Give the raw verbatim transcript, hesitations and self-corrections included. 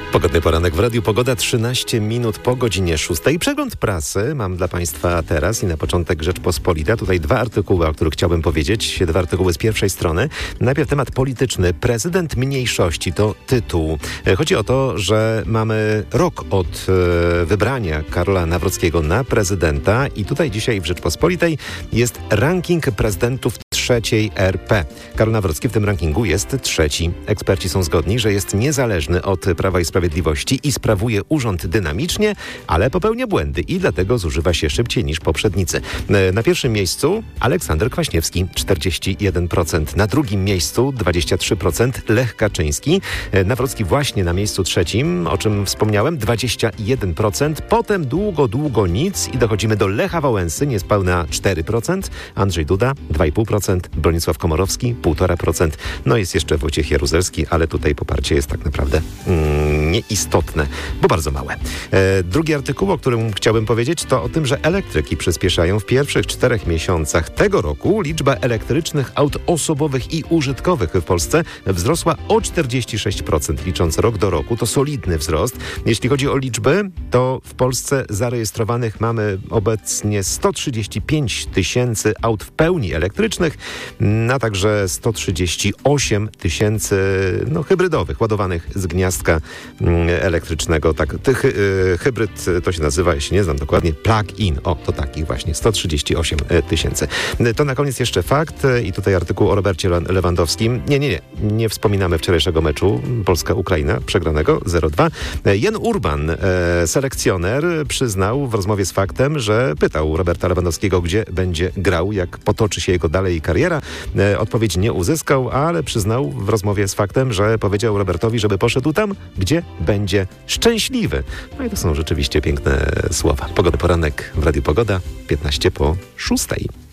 Pogodny poranek w Radiu Pogoda, trzynaście minut po godzinie szóstej. Przegląd prasy mam dla Państwa teraz i na początek Rzeczpospolita. Tutaj dwa artykuły, o których chciałbym powiedzieć. Dwa artykuły z pierwszej strony. Najpierw temat polityczny. Prezydent mniejszości to tytuł. Chodzi o to, że mamy rok od e, wybrania Karola Nawrockiego na prezydenta i tutaj dzisiaj w Rzeczpospolitej jest ranking prezydentów trzeciej R P. Karol Nawrocki w tym rankingu jest trzeci. Eksperci są zgodni, że jest niezależny od Prawa i Sprawiedliwości i sprawuje urząd dynamicznie, ale popełnia błędy i dlatego zużywa się szybciej niż poprzednicy. Na pierwszym miejscu Aleksander Kwaśniewski, czterdzieści jeden procent. Na drugim miejscu dwadzieścia trzy procent Lech Kaczyński. Nawrocki właśnie na miejscu trzecim, o czym wspomniałem, dwadzieścia jeden procent. Potem długo, długo nic i dochodzimy do Lecha Wałęsy, niespełna cztery procent. Andrzej Duda, dwa i pół procent. Bronisław Komorowski, pół i pięć procent. No jest jeszcze Wojciech Jaruzelski, ale tutaj poparcie jest tak naprawdę mm, nieistotne, bo bardzo małe. E, drugi artykuł, o którym chciałbym powiedzieć, to o tym, że elektryki przyspieszają. W pierwszych czterech miesiącach tego roku liczba elektrycznych aut osobowych i użytkowych w Polsce wzrosła o czterdzieści sześć procent, licząc rok do roku. To solidny wzrost. Jeśli chodzi o liczby, to w Polsce zarejestrowanych mamy obecnie sto trzydzieści pięć tysięcy aut w pełni elektrycznych, a także sto trzydzieści osiem tysięcy no, hybrydowych, ładowanych z gniazdka elektrycznego. Tak, tych, y, hybryd to się nazywa, jeśli nie znam dokładnie, plug-in. O, to takich właśnie, sto trzydzieści osiem tysięcy. To na koniec jeszcze fakt i tutaj artykuł o Robercie Lewandowskim. Nie, nie, nie. Nie wspominamy wczorajszego meczu Polska-Ukraina, przegranego zero dwa. Jan Urban, e, selekcjoner, przyznał w rozmowie z Faktem, że pytał Roberta Lewandowskiego, gdzie będzie grał, jak potoczy się jego dalej kariera. E, odpowiedzi nie uzyskał, ale przyznał w rozmowie z Faktem, że powiedział Robertowi, żeby poszedł tam, gdzie będzie szczęśliwy. No i to są rzeczywiście piękne słowa. Pogodny poranek w Radiu Pogoda, piętnaście po szóstej.